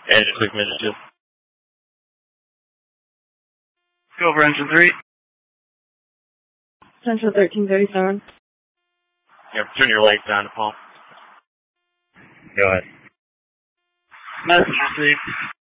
Engine quick minute 2. Go over engine 3. Central 1337. Yeah, turn your lights down to Paul. Go ahead. Message received.